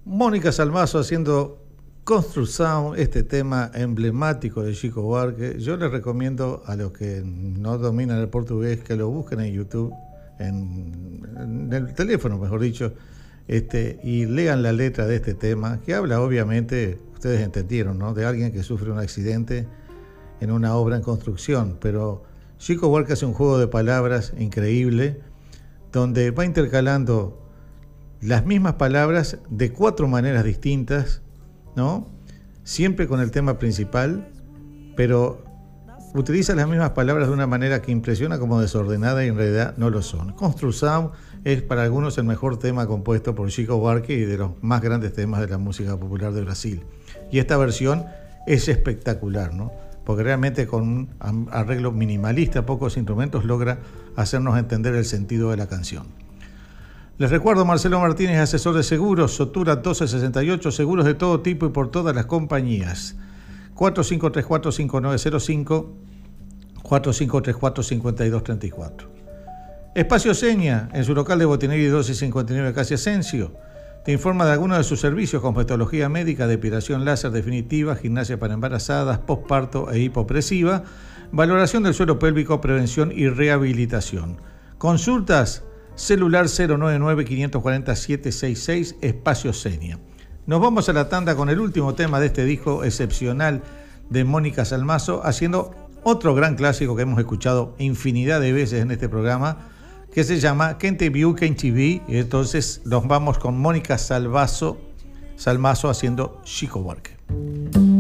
Mónica Salmazo haciendo Construct Sound, este tema emblemático de Chico Buarque. Yo les recomiendo a los que no dominan el portugués que lo busquen en YouTube, en el teléfono, mejor dicho, y lean la letra de este tema, que habla, obviamente, ustedes entendieron, ¿no?, de alguien que sufre un accidente en una obra en construcción, pero Chico Buarque hace un juego de palabras increíble, donde va intercalando las mismas palabras de 4 maneras distintas, ¿no? Siempre con el tema principal, pero utiliza las mismas palabras de una manera que impresiona como desordenada y en realidad no lo son. Construct Sound es para algunos el mejor tema compuesto por Chico Buarque y de los más grandes temas de la música popular de Brasil. Y esta versión es espectacular, ¿no? Porque realmente con un arreglo minimalista, pocos instrumentos, logra hacernos entender el sentido de la canción. Les recuerdo, Marcelo Martínez, asesor de seguros, Sotura 1268, seguros de todo tipo y por todas las compañías. 4534-5905, 4534-5234. Espacio Seña, en su local de Botinelli 1259 Casi Asensio, te informa de algunos de sus servicios: cosmetología médica, depilación láser definitiva, gimnasia para embarazadas, posparto e hipopresiva, valoración del suelo pélvico, prevención y rehabilitación. Consultas: celular 099-540-766, Espacio Seña. Nos vamos a la tanda con el último tema de este disco excepcional de Mónica Salmazo, haciendo otro gran clásico que hemos escuchado infinidad de veces en este programa, que se llama Quem Te Viu, Quem Te Vi. Y entonces nos vamos con Mónica Salmazo haciendo Chico Buarque.